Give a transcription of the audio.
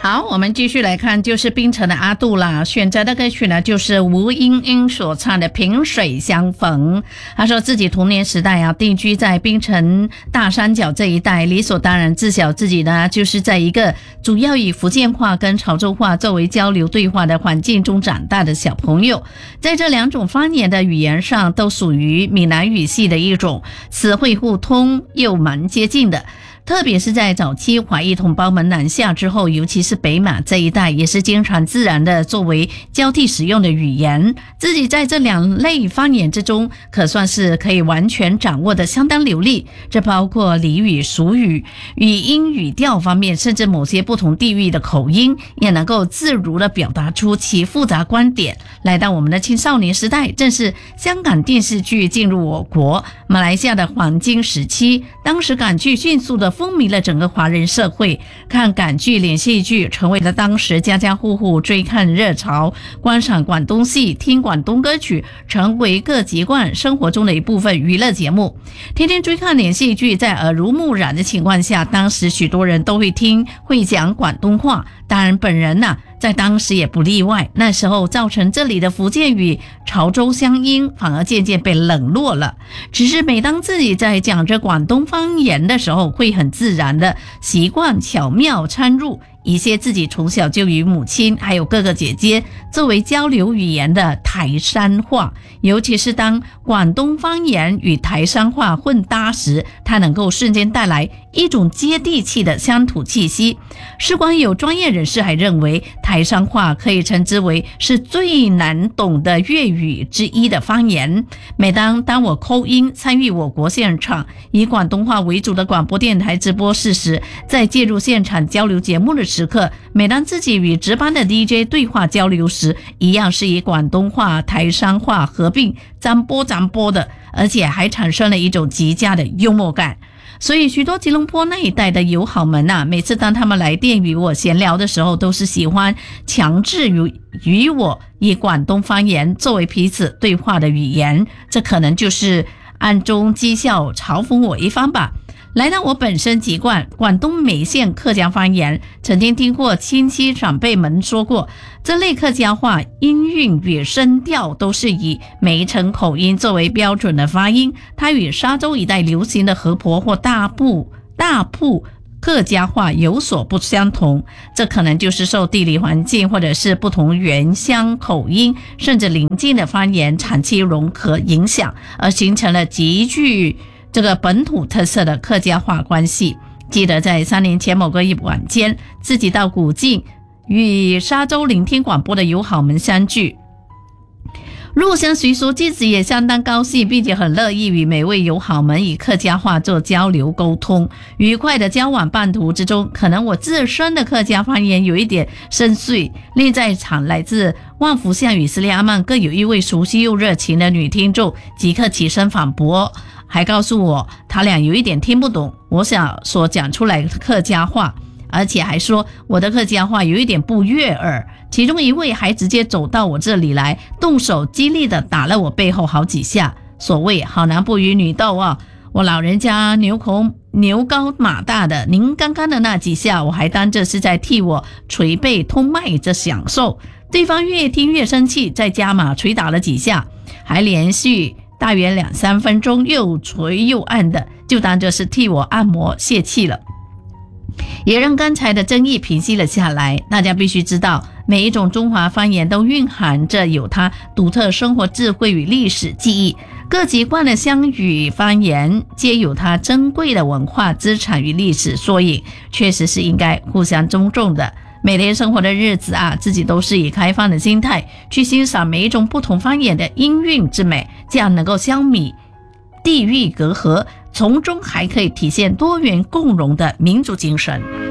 好，我们继续来看，就是槟城的阿杜啦，选择的歌曲呢，就是吴英英所唱的《萍水相逢》。他说自己童年时代啊，定居在槟城大山脚这一带，理所当然自小自己呢，就是在一个主要以福建话跟潮州话作为交流对话的环境中长大的小朋友，在这两种方言的语言上，都属于闽南语系的一种，词汇互通又蛮接近的。特别是在早期华裔同胞们南下之后，尤其是北马这一带，也是经常自然的作为交替使用的语言。自己在这两类方言之中，可算是可以完全掌握的相当流利。这包括俚语、俗语、语音、语调方面，甚至某些不同地域的口音，也能够自如的表达出其复杂观点。来到我们的青少年时代，正是香港电视剧进入我国、马来西亚的黄金时期，当时港剧迅速的风靡了整个华人社会，看港剧、连续剧成为了当时家家户户追看热潮，观赏广东戏、听广东歌曲成为各籍贯生活中的一部分娱乐节目。天天追看连续剧，在耳濡目染的情况下，当时许多人都会听会讲广东话，当然本人在当时也不例外。那时候造成这里的福建语、潮州乡音反而渐渐被冷落了。只是每当自己在讲着广东方言的时候，会很自然的习惯巧妙掺入一些自己从小就与母亲还有哥哥姐姐作为交流语言的台山话，尤其是当广东方言与台山话混搭时，它能够瞬间带来一种接地气的乡土气息。事关有专业人士还认为，台山话可以称之为是最难懂的粤语之一的方言。每当我call in参与我国现场以广东话为主的广播电台直播室时，在介入现场交流节目的时刻，每当自己与值班的 DJ 对话交流时，一样是以广东话、台山话合并沾波的，而且还产生了一种极佳的幽默感。所以许多吉隆坡那一带的友好们每次当他们来电与我闲聊的时候，都是喜欢强制与我以广东方言作为彼此对话的语言，这可能就是暗中讥笑嘲讽我一番吧。来到我本身籍贯广东梅县客家方言，曾经听过亲戚长辈们说过，这类客家话音韵与声调都是以梅城口音作为标准的发音，它与沙洲一带流行的河婆或大埔客家话有所不相同。这可能就是受地理环境或者是不同原乡口音甚至邻近的方言长期融合影响，而形成了极具这个本土特色的客家话关系。记得在3年前某个晚间，自己到古晋与沙洲聆听广播的友好们相聚，入乡随俗，自己也相当高兴，并且很乐意与每位友好们以客家话做交流沟通。愉快的交往半途之中，可能我自身的客家方言有一点深邃，另在场来自旺福县与斯里阿曼各有一位熟悉又热情的女听众即刻起身反驳，还告诉我他俩有一点听不懂我想所讲出来的客家话，而且还说我的客家话有一点不悦耳。其中一位还直接走到我这里来，动手激励的打了我背后好几下。所谓好男不与女斗我老人家牛高马大的，您刚刚的那几下我还当这是在替我捶背通脉着享受。对方越听越生气，再加码捶打了几下，还连续大约2-3分钟又捶又按的，就当这是替我按摩泄气了，也让刚才的争议平息了下来。大家必须知道，每一种中华方言都蕴含着有它独特生活智慧与历史记忆，各籍贯的乡语方言皆有它珍贵的文化资产与历史缩影，确实是应该互相尊重的。每天生活的日子自己都是以开放的心态去欣赏每一种不同方言的音韵之美，这样能够消弭地域隔阂，从中还可以体现多元共融的民族精神。